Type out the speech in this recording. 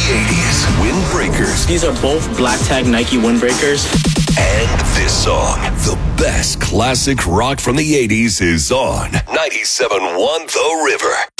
80s windbreakers. These are both black tag Nike windbreakers. And this song, the best classic rock from the 80s, is on 97.1 The River.